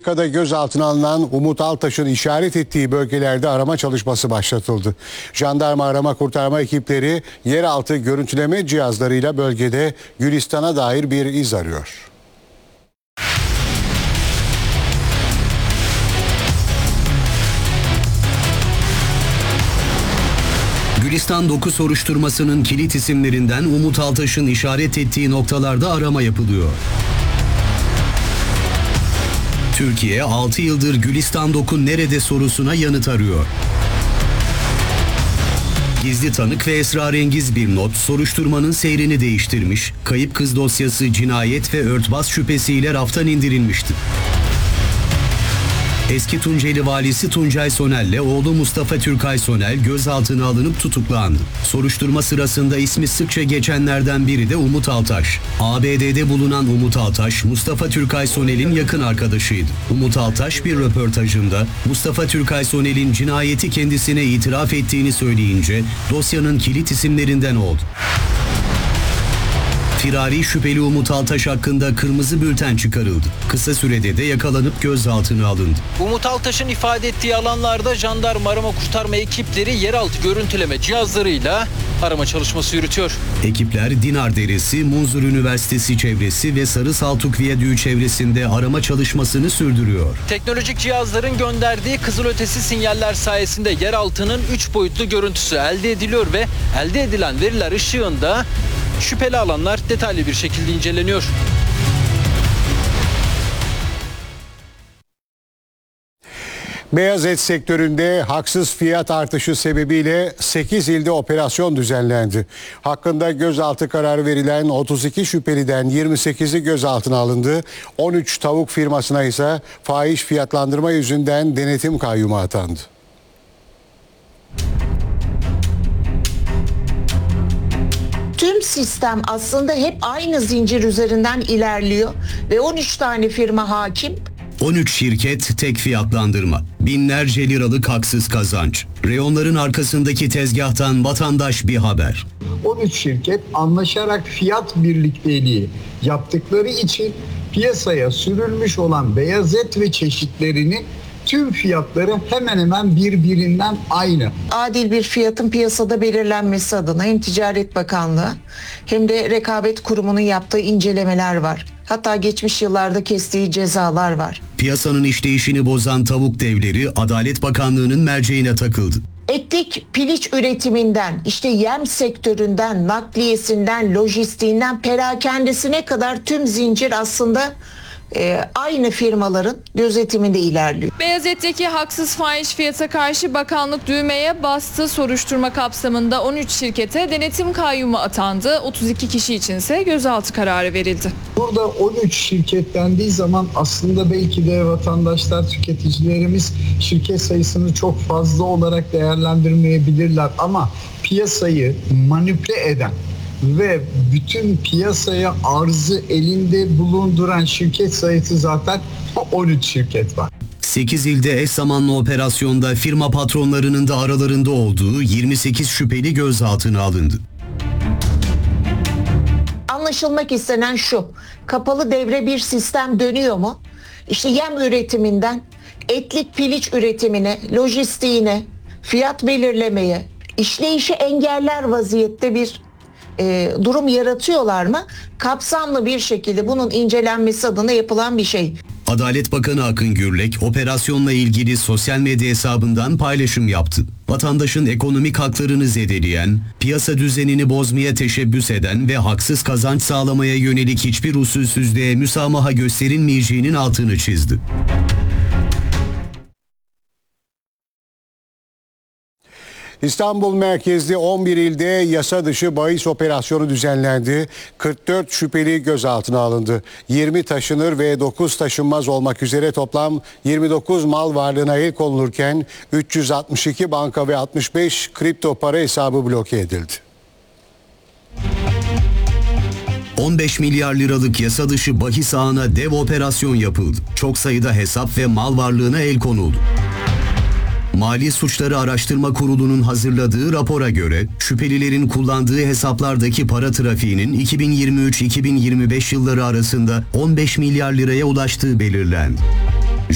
dakikada gözaltına alınan Umut Altaş'ın işaret ettiği bölgelerde arama çalışması başlatıldı. Jandarma arama kurtarma ekipleri yeraltı görüntüleme cihazlarıyla bölgede Gülistan'a dair bir iz arıyor. Gülistan 9 soruşturmasının kilit isimlerinden Umut Altaş'ın işaret ettiği noktalarda arama yapılıyor. Türkiye 6 yıldır Gülistan 9 nerede sorusuna yanıt arıyor. Gizli tanık ve esrarengiz bir not soruşturmanın seyrini değiştirmiş, kayıp kız dosyası cinayet ve örtbas şüphesiyle raftan indirilmişti. Eski Tunceli valisi Tuncay Sonel'le oğlu Mustafa Türkay Sonel gözaltına alınıp tutuklandı. Soruşturma sırasında ismi sıkça geçenlerden biri de Umut Altaş. ABD'de bulunan Umut Altaş, Mustafa Türkay Sonel'in yakın arkadaşıydı. Umut Altaş bir röportajında Mustafa Türkay Sonel'in cinayeti kendisine itiraf ettiğini söyleyince dosyanın kilit isimlerinden oldu. Firari şüpheli Umut Altaş hakkında kırmızı bülten çıkarıldı. Kısa sürede de yakalanıp gözaltına alındı. Umut Altaş'ın ifade ettiği alanlarda jandarma arama kurtarma ekipleri yeraltı görüntüleme cihazlarıyla arama çalışması yürütüyor. Ekipler Dinar Deresi, Munzur Üniversitesi çevresi ve Sarı Saltuk Viyadüğü çevresinde arama çalışmasını sürdürüyor. Teknolojik cihazların gönderdiği kızılötesi sinyaller sayesinde yeraltının 3 boyutlu görüntüsü elde ediliyor ve elde edilen veriler ışığında şüpheli alanlar detaylı bir şekilde inceleniyor. Beyaz et sektöründe haksız fiyat artışı sebebiyle 8 ilde operasyon düzenlendi. Hakkında gözaltı kararı verilen 32 şüpheliden 28'i gözaltına alındı. 13 tavuk firmasına ise fahiş fiyatlandırma yüzünden denetim kayyumu atandı. Tüm sistem aslında hep aynı zincir üzerinden ilerliyor ve 13 tane firma hakim. 13 şirket tek fiyatlandırma, binlerce liralık haksız kazanç. Reyonların arkasındaki tezgahtan vatandaş bir haber. 13 şirket anlaşarak fiyat birlikteliği yaptıkları için piyasaya sürülmüş olan beyaz et ve çeşitlerini tüm fiyatları hemen hemen birbirinden aynı. Adil bir fiyatın piyasada belirlenmesi adına hem Ticaret Bakanlığı hem de Rekabet Kurumu'nun yaptığı incelemeler var. Hatta geçmiş yıllarda kestiği cezalar var. Piyasanın işleyişini bozan tavuk devleri Adalet Bakanlığı'nın merceğine takıldı. Etlik piliç üretiminden, işte yem sektöründen, nakliyesinden, lojistiğinden, perakendesine kadar tüm zincir aslında aynı firmaların gözetiminde ilerliyor. Beyaz etteki haksız fahiş fiyata karşı bakanlık düğmeye bastı. Soruşturma kapsamında 13 şirkete denetim kayyumu atandı. 32 kişi içinse gözaltı kararı verildi. Burada 13 şirket dendiği zaman aslında belki de vatandaşlar, tüketicilerimiz şirket sayısını çok fazla olarak değerlendirmeyebilirler ama piyasayı manipüle eden ve bütün piyasaya arzı elinde bulunduran şirket sayısı zaten 13 şirket var. 8 ilde eş zamanlı operasyonda firma patronlarının da aralarında olduğu 28 şüpheli gözaltına alındı. Anlaşılmak istenen şu: kapalı devre bir sistem dönüyor mu? İşte yem üretiminden etlik piliç üretimine, lojistiğine, fiyat belirlemeye, işleyişi engeller vaziyette bir durum yaratıyorlar mı? Kapsamlı bir şekilde bunun incelenmesi adına yapılan bir şey. Adalet Bakanı Akın Gürlek operasyonla ilgili sosyal medya hesabından paylaşım yaptı. Vatandaşın ekonomik haklarını zedeleyen, piyasa düzenini bozmaya teşebbüs eden ve haksız kazanç sağlamaya yönelik hiçbir usulsüzlüğe müsamaha gösterilmeyeceğinin altını çizdi. İstanbul merkezli 11 ilde yasa dışı bahis operasyonu düzenlendi. 44 şüpheli gözaltına alındı. 20 taşınır ve 9 taşınmaz olmak üzere toplam 29 mal varlığına el konulurken 362 banka ve 65 kripto para hesabı bloke edildi. 15 milyar liralık yasa dışı bahis ağına dev operasyon yapıldı. Çok sayıda hesap ve mal varlığına el konuldu. Mali Suçları Araştırma Kurulu'nun hazırladığı rapora göre şüphelilerin kullandığı hesaplardaki para trafiğinin 2023-2025 yılları arasında 15 milyar liraya ulaştığı belirlendi.